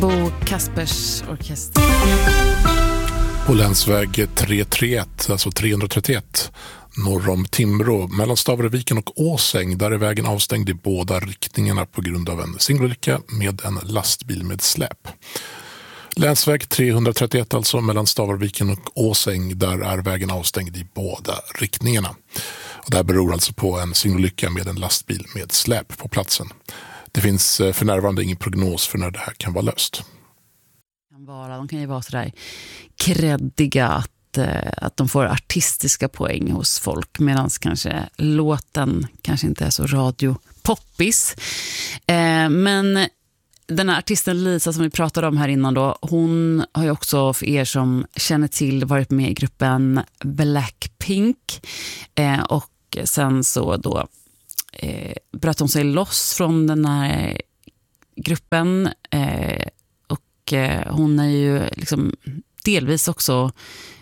Bo Kaspers orkester. På länsväg 331, alltså 331, norr om Timrå, mellan Stavröviken och Åsäng, där är vägen avstängd i båda riktningarna på grund av en singelolycka med en lastbil med släp. Länsväg 331, alltså mellan Stavröviken och Åsäng, där är vägen avstängd i båda riktningarna. Och det här beror alltså på en singelolycka med en lastbil med släp på platsen. Det finns för närvarande ingen prognos för när det här kan vara löst. De kan ju vara sådär kreddiga att de får artistiska poäng hos folk, medan kanske låten kanske inte är så radiopoppis. Men den här artisten Lisa som vi pratade om här innan då, hon har ju också, för er som känner till, varit med i gruppen Blackpink. Och sen så då bröt hon sig loss från den här gruppen. Och hon är ju liksom delvis också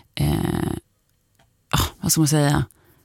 vad ska man säga,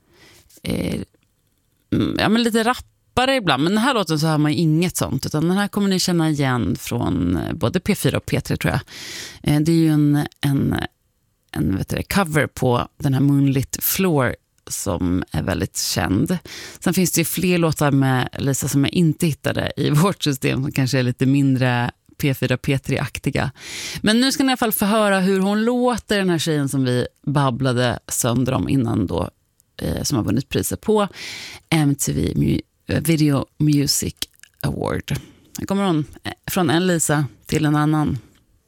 ja, men lite rappare ibland, men den här låten så har man inget sånt, utan den här kommer ni känna igen från både P4 och P3 tror jag. Det är ju en cover på den här Moonlit Floor som är väldigt känd. Sen finns det ju fler låtar med Lisa som jag inte hittade i vårt system som kanske är lite mindre P4, P3-aktiga. Men nu ska ni i alla fall få höra hur hon låter, den här tjejen som vi babblade sönder om innan då, som har vunnit priser på MTV Video Music Award. Här kommer hon från en Lisa till en annan.